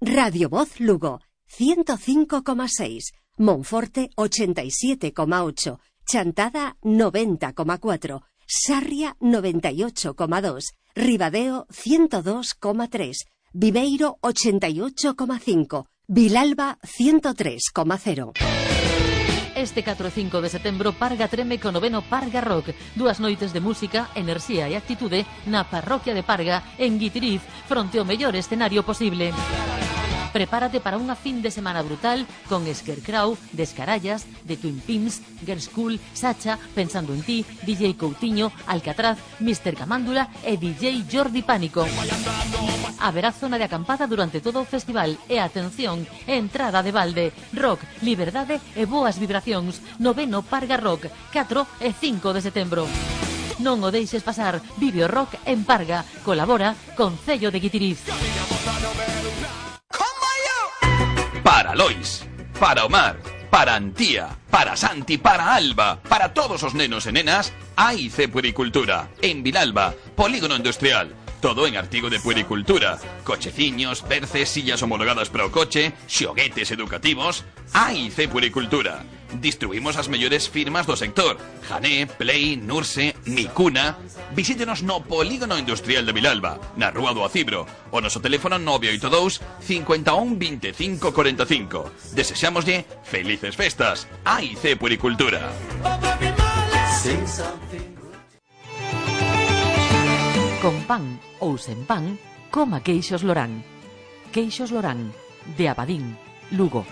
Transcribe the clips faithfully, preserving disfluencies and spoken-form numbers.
Radio Voz Lugo, ciento cinco coma seis, Monforte ochenta y siete coma ocho, Chantada noventa coma cuatro, Sarria noventa y ocho coma dos, Ribadeo ciento dos coma tres, Viveiro ochenta y ocho coma cinco, Vilalba ciento tres coma cero. Este catro e cinco de setembro Parga treme co noveno Parga Rock. Dúas noites de música, enerxía e actitude na parroquia de Parga, en Guitiriz, fronte ao mellor escenario posible. Prepárate para unha fin de semana brutal con Scarecrow, Descarallas, The Twin Pimps, Girls School, Sacha, Pensando en ti, D J Coutinho, Alcatraz, mister Camándula e D J Jordi Pánico. Haberá zona de acampada durante todo o festival e, atención, entrada de balde, rock, liberdade e boas vibracións. Noveno Parga Rock, catro e cinco de setembro. Non o deixes pasar, vive o rock en Parga. Colabora Concello de Guitiriz. Para Lois, para Omar, para Antía, para Santi, para Alba, para todos os nenos e nenas, hai C Puericultura, en Vilalba, Polígono Industrial. Todo en artigo de puericultura. Cocheciños, berces, sillas homologadas para o coche, xoguetes educativos. Hai C Puericultura. Distribuimos as mellores firmas do sector: Jané, Play, Nurse, Micuna. Visítenos no Polígono Industrial de Vilalba, na Rúa do Acibro. O noso teléfono nove oito dous, cinco un, veinticinco, cuarenta y cinco. Desexámoslle felices festas. Hai C Puericultura. Con pan ou sen pan, coma Queixos Lorán. Queixos Lorán, de Abadín, Lugo.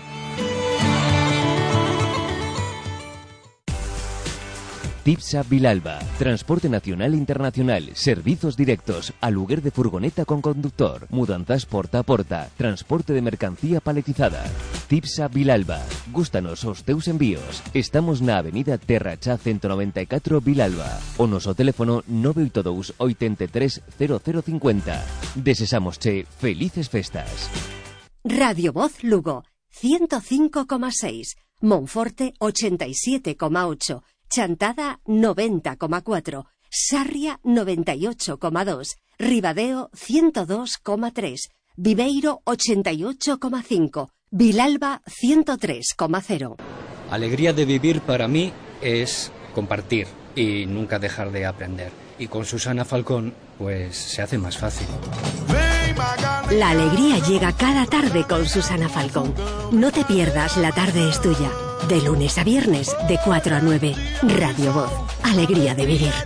Tipsa Vilalba, transporte nacional e internacional, servizos directos, aluguer de furgoneta con conductor, mudanzas porta a porta, transporte de mercancía paletizada. Tipsa Vilalba, gústanos os teus envíos. Estamos na avenida Terrachá ciento noventa y cuatro Vilalba. O noso teléfono nove oito dous, oito tres, cero cero cinco cero. Desesámosche felices festas. Radio Voz Lugo, ciento cinco coma seis, Monforte ochenta y siete coma ocho, Chantada noventa coma cuatro, Sarria noventa y ocho coma dos, Ribadeo ciento dos coma tres, Viveiro ochenta y ocho coma cinco, Vilalba ciento tres coma cero. Alegría de vivir para mí es compartir y nunca dejar de aprender. Y con Susana Falcón, pues se hace más fácil. La alegría llega cada tarde con Susana Falcón. No te pierdas La tarde es tuya. De lunes a viernes, de cuatro a nueve. Radio Voz. Alegría de vivir.